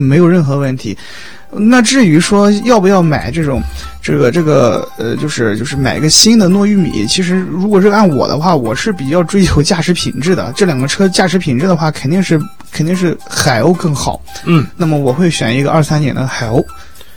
没有任何问题。那至于说要不要买这种就是买一个新的糯玉米，其实如果是按我的话，我是比较追求驾驶品质的。这两个车驾驶品质的话，肯定是海鸥更好。那么我会选一个23年的海鸥。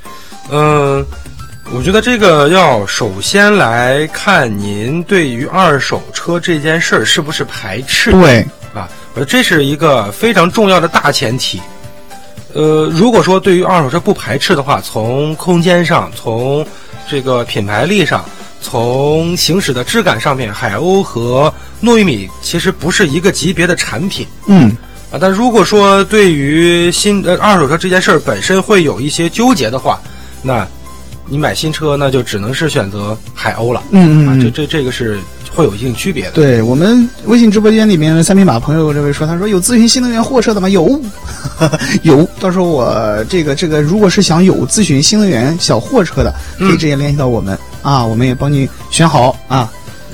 我觉得这个要首先来看您对于二手车这件事儿是不是排斥。 对啊，我觉得这是一个非常重要的大前提。如果说对于二手车不排斥的话，从空间上，从这个品牌力上，从行驶的质感上面，海鸥和糯玉米其实不是一个级别的产品。但如果说对于二手车这件事儿本身会有一些纠结的话，那你买新车那就只能是选择海鸥了。这个是会有一定区别的。 对，我们微信直播间里面3匹马朋友这位说，他说有咨询新能源货车的吗？有有，到时候我这个如果是想有咨询新能源小货车的，可以直接联系到我们啊，我们也帮你选好啊。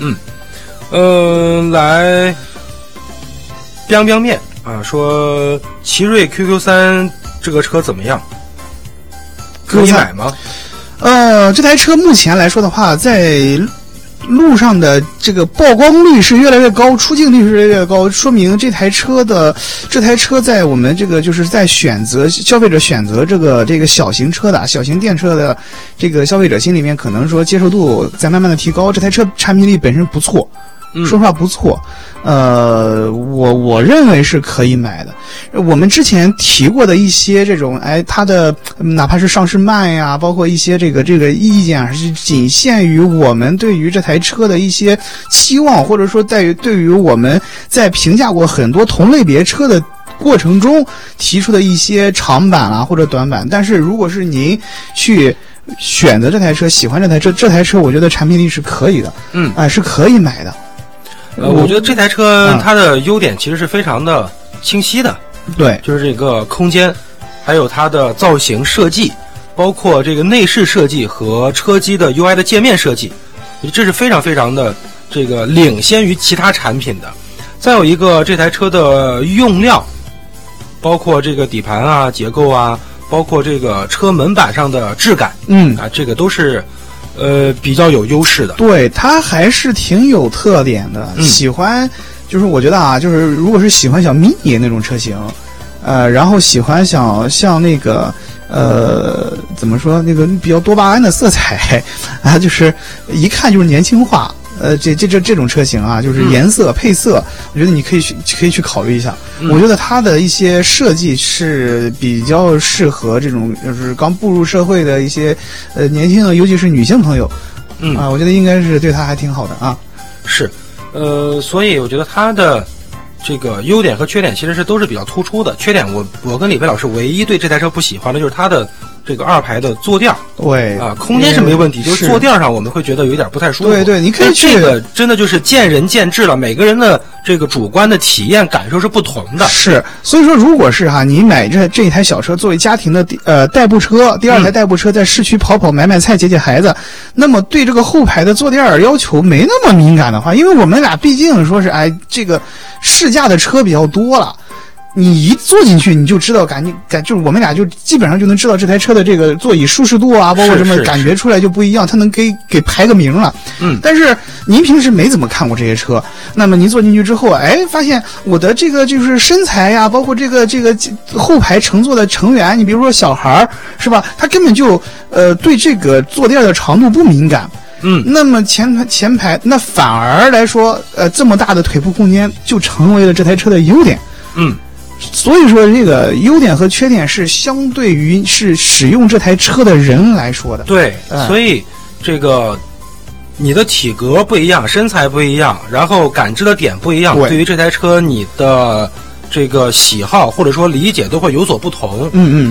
来 biang 面啊，说奇瑞 QQ3 这个车怎么样？可以买吗？ 这台车目前来说的话，在路上的这个曝光率是越来越高，出镜率是越来越高，说明这台车在我们这个就是在消费者选择这个小型车的小型电车的这个消费者心里面，可能说接受度在慢慢的提高。这台车产品力本身不错，说实话不错。我认为是可以买的。我们之前提过的一些这种它的哪怕是上市慢呀，包括一些这个意见还是仅限于我们对于这台车的一些期望，或者说对于我们在评价过很多同类别车的过程中提出的一些长板啊或者短板。但是如果是您去选择这台车，喜欢这台车，我觉得产品力是可以的，是可以买的。 我觉得这台车它的优点其实是非常的清晰的。 对， 就是这个空间，还有它的造型设计，包括这个内饰设计和车机的 UI 的界面设计，这是非常非常的这个领先于其他产品的。再有一个，这台车的用料，包括这个底盘啊、结构啊，包括这个车门板上的质感，这个都是比较有优势的。 对，它还是挺有特点的。喜欢就是我觉得啊，就是如果是喜欢小 mini 那种车型，然后喜欢像那个怎么说，那个比较多巴胺的色彩啊，就是一看就是年轻化。这种车型啊，就是颜色配色，我觉得你可以去考虑一下。我觉得它的一些设计是比较适合这种就是刚步入社会的一些年轻的，尤其是女性朋友。我觉得应该是对它还挺好的啊。 是，所以我觉得它的这个优点和缺点其实都是比较突出的。缺点我跟李飞老师唯一对这台车不喜欢的就是它的这个2排的坐垫。 对啊，空间是没问题，就是坐垫上我们会觉得有点不太舒服。 对，你可以去。 这个真的就是见仁见智了，每个人的这个主观的体验感受是不同的。 是，所以说如果是你买这一台小车作为家庭的代步车，第2台代步车，在市区跑买菜解孩子，那么对这个后排的坐垫要求没那么敏感的话，因为我们俩毕竟说是这个试驾的车比较多了。你一坐进去，你就知道就是我们俩就基本上就能知道这台车的这个座椅舒适度啊，包括什么感觉出来就不一样，它能给排个名了。但是您平时没怎么看过这些车，那么您坐进去之后，发现我的这个就是身材呀，包括这个后排乘坐的成员，你比如说小孩是吧，他根本就对这个坐垫的长度不敏感。那么前排那反而来说，这么大的腿部空间就成为了这台车的优点。所以说这个优点和缺点是相对于是使用这台车的人来说的。 对，所以这个你的体格不一样，身材不一样，然后感知的点不一样，对于这台车你的这个喜好或者说理解都会有所不同。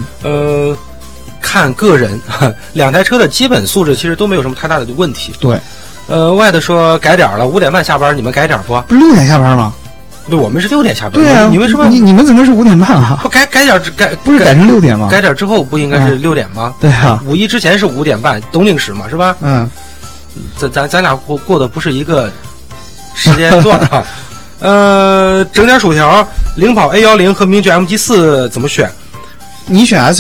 看个人，2台车的基本素质其实都没有什么太大的问题。 对， 外的说改点了，5点半下班，你们改点不？ 不是6点下班吗？ 对，我们是6点下班。 对啊， 你为什么？ 你们怎么是5点半啊？ 不改点不是改成6点吗？ 改点之后不应该是6点吗？ 对啊 ，5一之前是5点半，冬令时嘛，是吧？咱俩过的不是一个时间段啊。整点薯条，领跑 A10和名爵 MG4 怎么选？ 你选